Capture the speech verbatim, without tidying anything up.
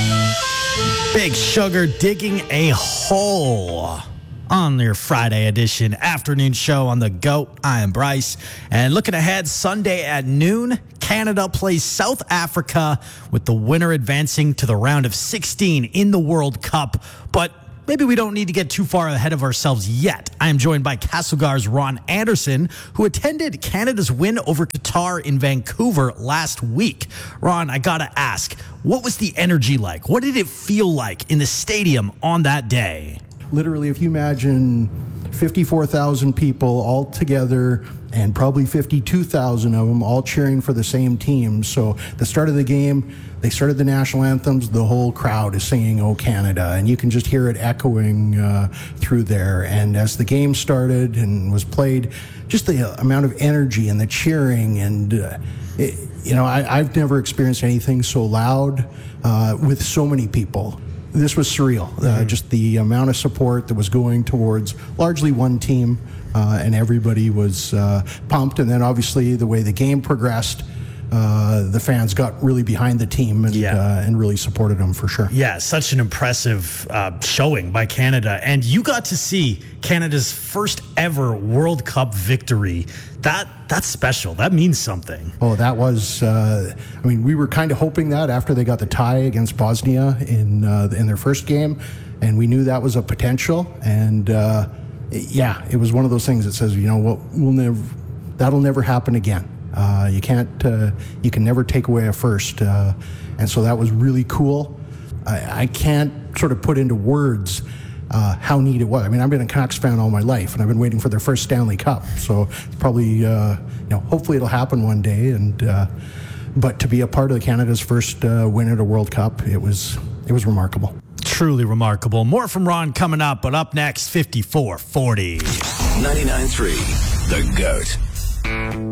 Big Sugar digging a hole on your Friday edition afternoon show on the GOAT. I am Bryce. And looking ahead, Sunday at noon, Canada plays South Africa with the winner advancing to the round of sixteen in the World Cup. But maybe we don't need to get too far ahead of ourselves yet. I am joined by Castlegar's Ron Anderson, who attended Canada's win over Qatar in Vancouver last week. Ron, I gotta ask, what was the energy like? What did it feel like in the stadium on that day? Literally, if you imagine fifty-four thousand people all together and probably fifty-two thousand of them all cheering for the same team. So the start of the game, they started the national anthems, the whole crowd is singing "Oh Canada," and you can just hear it echoing uh, through there. And as the game started and was played, just the amount of energy and the cheering and uh, it, you know, I, I've never experienced anything so loud uh, with so many people. This was surreal. Uh, mm-hmm. Just the amount of support that was going towards largely one team, uh, and everybody was uh, pumped. And then obviously the way the game progressed, uh, the fans got really behind the team and yeah. uh, and really supported them for sure. Yeah, such an impressive uh, showing by Canada. And you got to see Canada's first ever World Cup victory. That That's special. That means something. Oh, that was, uh, I mean, we were kind of hoping that after they got the tie against Bosnia in uh, in their first game, and we knew that was a potential. And uh, yeah, it was one of those things that says, you know what, we'll never, that'll never happen again. Uh, you can't, uh, you can never take away a first. Uh, and so that was really cool. I, I can't sort of put into words Uh, how neat it was. I mean, I've been a Canucks fan all my life, and I've been waiting for their first Stanley Cup. So it's probably, uh, you know, hopefully it'll happen one day. And uh, but to be a part of Canada's first uh, win at a World Cup, it was it was remarkable. Truly remarkable. More from Ron coming up, but up next, fifty-four forty. ninety-nine point three, The GOAT.